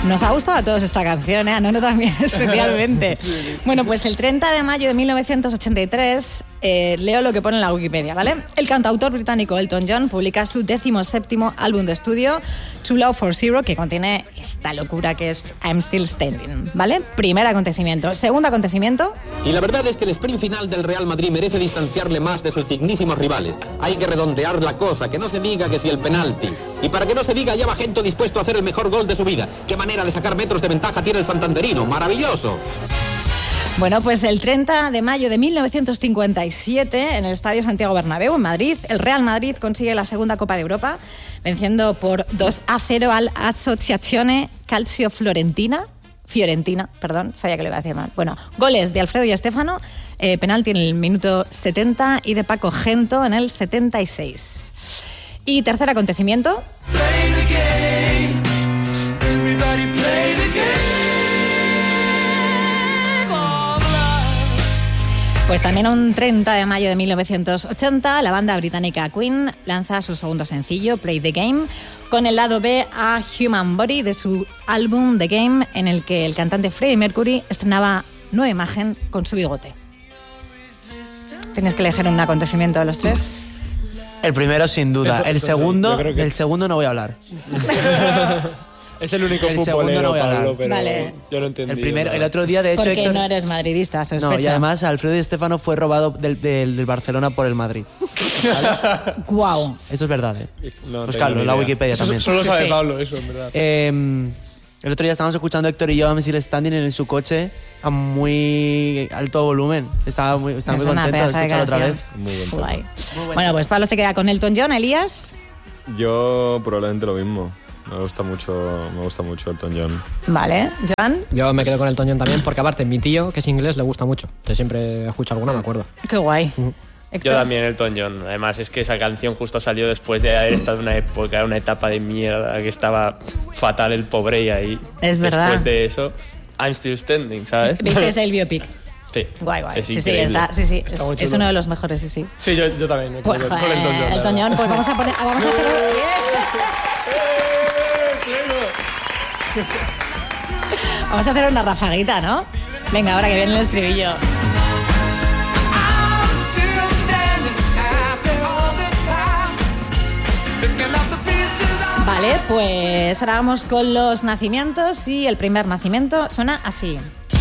Nos ha gustado a todos esta canción, ¿eh? A Nono también especialmente. Bueno, pues el 30 de mayo de 1983, leo lo que pone en la Wikipedia, ¿vale? El cantautor británico Elton John publica su 17º álbum de estudio, True Love for Zero, que contiene esta locura que es I'm Still Standing, ¿vale? Primer acontecimiento. Segundo acontecimiento. Y la verdad es que el sprint final del Real Madrid merece distanciarle más de sus dignísimos rivales. Hay que redondear la cosa, que no se diga que si el penalti. Y para que no se diga, ya va gente dispuesto a hacer el mejor gol de su vida. ¿Qué manera de sacar metros de ventaja tiene el santanderino? ¡Maravilloso! Bueno, pues el 30 de mayo de 1957, en el Estadio Santiago Bernabéu, en Madrid, el Real Madrid consigue la segunda Copa de Europa, venciendo por 2-0 al Associazione Calcio Fiorentina, sabía que lo iba a decir mal. Bueno, goles de Alfredo Di Stéfano, penalti en el minuto 70 y de Paco Gento en el 76. Y tercer acontecimiento. Pues también un 30 de mayo de 1980, la banda británica Queen lanza su segundo sencillo, Play the Game, con el lado B a Human Body de su álbum The Game, en el que el cantante Freddie Mercury estrenaba nueva imagen con su bigote. ¿Tienes que elegir un acontecimiento de los tres? El primero, sin duda. El segundo, que... del segundo no voy a hablar. Es el único el futbolero, no voy a hablar. Pablo, pero vale. Yo lo entendí. El otro día, de hecho... Porque Héctor, no eres madridista, sospecha. No, y además Alfredo Di Stéfano fue robado del Barcelona por el Madrid. ¿Vale? Guau. Esto es verdad, ¿eh? No Buscarlo en la Wikipedia también. Solo sabe Sí. Pablo eso, en verdad. El otro día estábamos escuchando Héctor y yo a Still Standing en su coche a muy alto volumen. Estaba muy contento de escucharlo otra vez. Muy bien. Guay. Bueno, pues Pablo se queda con Elton John. Elías. Yo probablemente lo mismo. Me gusta mucho Elton John. Vale. Joan. Yo me quedo con Elton John también porque aparte mi tío, que es inglés, le gusta mucho. Yo siempre escucho alguna, me acuerdo. Qué guay. Yo también Elton John. Además es que esa canción justo salió después de haber estado en una etapa de mierda, que estaba fatal el pobre, y ahí Es verdad. después de eso I'm Still Standing, ¿sabes? ¿Viste el biopic? Sí. Guay. Es Sí, increíble. es uno de los mejores, sí. Sí, yo también. Me Pues, quedo con Elton John. Elton John, pues vamos a hacer... Vamos a hacer una rafaguita, ¿no? Venga, ahora que viene el estribillo. Vale, pues ahora vamos con los nacimientos y el primer nacimiento suena así.